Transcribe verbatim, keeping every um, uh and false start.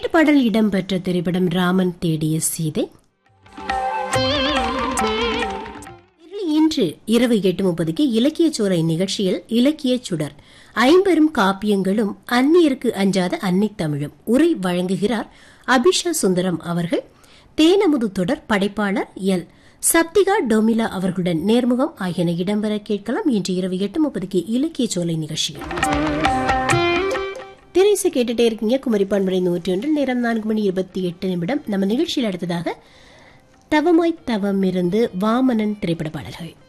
கேட்ட பாடல் இடம்பெற்ற திரைப்படம் ராமன் தேடிய சீதை. இன்று இரவு எட்டு முப்பதுக்கு இலக்கிய சோலை நிகழ்ச்சியில் இலக்கிய சுடர் ஐம்பெரும் காப்பியங்களும் அந்நியருக்கு அஞ்சாத அன்னை தமிழும் உரை வழங்குகிறார் அபிஷா சுந்தரம் அவர்கள். தேனமுது தொடர் படைப்பாளர் எல் சப்திகா டொமிலா அவர்களுடன் நேர்முகம் ஆகியன இடம்பெற கேட்கலாம். இன்று இரவு எட்டு முப்பதுக்கு இலக்கிய சோலை நிகழ்ச்சியில் திரைசை கேட்டுட்டே இருக்கீங்க. குமரி பண்பலை நூற்றி ஒன்று. நேரம் நான்கு மணி இருபத்தி எட்டு நிமிடம். நம்ம நிகழ்ச்சியில் அடுத்ததாக தவமாய் தவம் இருந்து வாமனன் திரைப்பட பாடல்கள்.